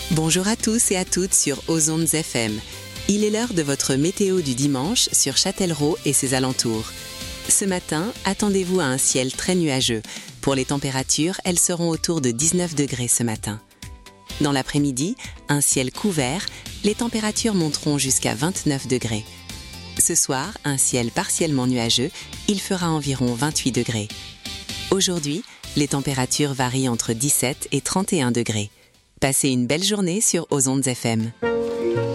Bonjour à tous et à toutes sur Ozondes FM. Il est l'heure de votre météo du dimanche sur Châtellerault et ses alentours. Ce matin, attendez-vous à un ciel très nuageux. Pour les températures, elles seront autour de 19 degrés ce matin. Dans l'après-midi, un ciel couvert, les températures monteront jusqu'à 29 degrés. Ce soir, un ciel partiellement nuageux, il fera environ 28 degrés. Aujourd'hui, les températures varient entre 17 et 31 degrés. Passez une belle journée sur Ozondes FM.